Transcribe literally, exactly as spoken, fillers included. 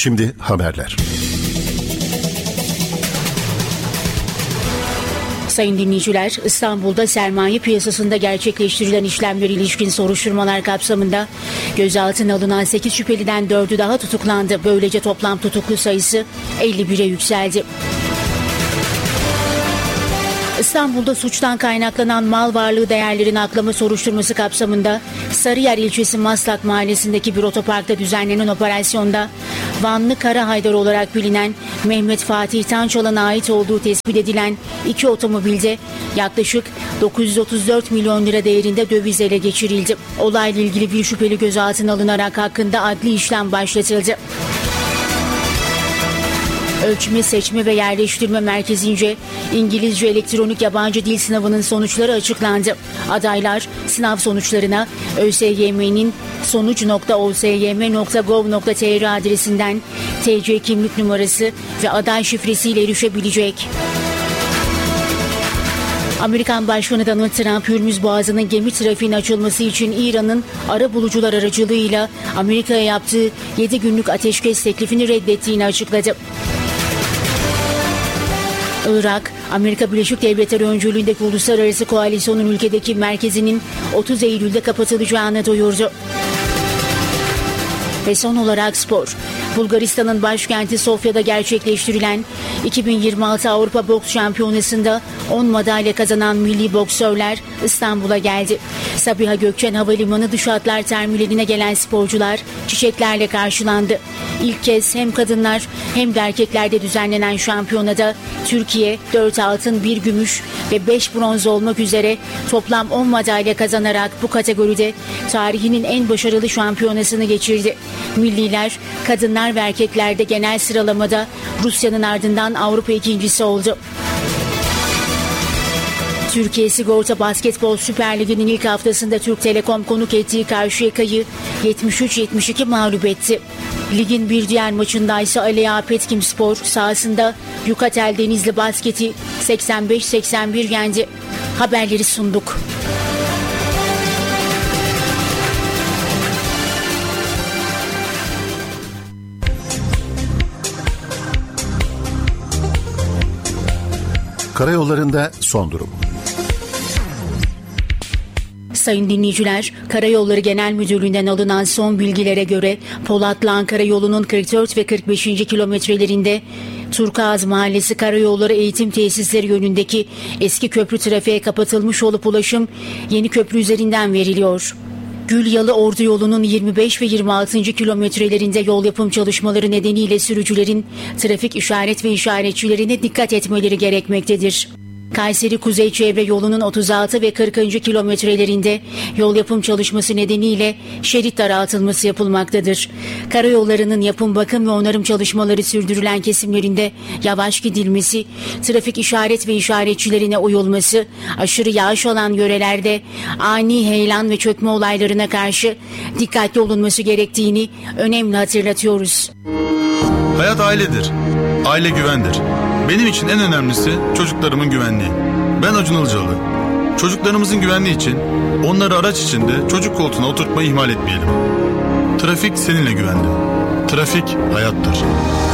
Şimdi haberler. Sayın dinleyiciler, İstanbul'da sermaye piyasasında gerçekleştirilen işlemlere ilişkin soruşturmalar kapsamında gözaltına alınan sekiz şüpheliden dördü daha tutuklandı. Böylece toplam tutuklu sayısı elli bire yükseldi. İstanbul'da suçtan kaynaklanan mal varlığı değerlerini aklama soruşturması kapsamında Sarıyer ilçesi Maslak mahallesindeki bir otoparkta düzenlenen operasyonda Vanlı Kara Haydar olarak bilinen Mehmet Fatih Tançalan'a ait olduğu tespit edilen iki otomobilde yaklaşık dokuz yüz otuz dört milyon lira değerinde döviz ele geçirildi. Olayla ilgili bir şüpheli gözaltına alınarak hakkında adli işlem başlatıldı. Ölçme, Seçme ve Yerleştirme Merkezi'nce İngilizce elektronik yabancı dil sınavının sonuçları açıklandı. Adaylar sınav sonuçlarına ÖSYM'nin sonuç nokta o s y m nokta gov nokta t r adresinden T C kimlik numarası ve aday şifresiyle erişebilecek. Amerikan Başkanı Donald Trump, Hürmüz Boğazı'nın gemi trafiğinin açılması için İran'ın arabulucular aracılığıyla Amerika'ya yaptığı yedi günlük ateşkes teklifini reddettiğini açıkladı. Irak, Amerika Birleşik Devletleri öncülüğündeki uluslararası koalisyonun ülkedeki merkezinin otuz Eylül'de kapatılacağını duyurdu. Ve son olarak spor. Bulgaristan'ın başkenti Sofya'da gerçekleştirilen iki bin yirmi altı Avrupa Boks Şampiyonası'nda on madalya kazanan milli boksörler İstanbul'a geldi. Sabiha Gökçen Havalimanı dış hatlar terminaline gelen sporcular çiçeklerle karşılandı. İlk kez hem kadınlar hem de erkeklerde düzenlenen şampiyonada Türkiye dört altın, bir gümüş ve beş bronz olmak üzere toplam on madalya kazanarak bu kategoride tarihinin en başarılı şampiyonasını geçirdi. Milliler kadınlar ve erkeklerde genel sıralamada Rusya'nın ardından Avrupa ikincisi oldu. Türkiye Sigorta Basketbol Süper Ligi'nin ilk haftasında Türk Telekom konuk ettiği Karşıyaka'yı yetmiş üç yetmiş iki mağlup etti. Ligin bir diğer maçında ise Alea Petkim-Spor sahasında Yukatel Denizli Basket'i seksen beş seksen bir yendi. Haberleri sunduk. Karayollarında son durum. Sayın dinleyiciler, Karayolları Genel Müdürlüğü'nden alınan son bilgilere göre Polatlı Ankara yolunun kırk dört ve kırk beşinci kilometrelerinde Turkuaz Mahallesi Karayolları Eğitim Tesisleri yönündeki eski köprü trafiğe kapatılmış olup ulaşım yeni köprü üzerinden veriliyor. Gülyalı Ordu yolunun yirmi beş ve yirmi altıncı kilometrelerinde yol yapım çalışmaları nedeniyle sürücülerin trafik işaret ve işaretçilerine dikkat etmeleri gerekmektedir. Kayseri Kuzey Çevre yolunun otuz altı ve kırkıncı kilometrelerinde yol yapım çalışması nedeniyle şerit daraltılması yapılmaktadır. Karayollarının yapım, bakım ve onarım çalışmaları sürdürülen kesimlerinde yavaş gidilmesi, trafik işaret ve işaretçilerine uyulması, aşırı yağış olan yörelerde ani heyelan ve çökme olaylarına karşı dikkatli olunması gerektiğini önemli hatırlatıyoruz. Hayat ailedir. Aile güvendir. Benim için en önemlisi çocuklarımın güvenliği. Ben Acun Ilıcalı. Çocuklarımızın güvenliği için onları araç içinde çocuk koltuğuna oturtmayı ihmal etmeyelim. Trafik seninle güvenli. Trafik hayattır.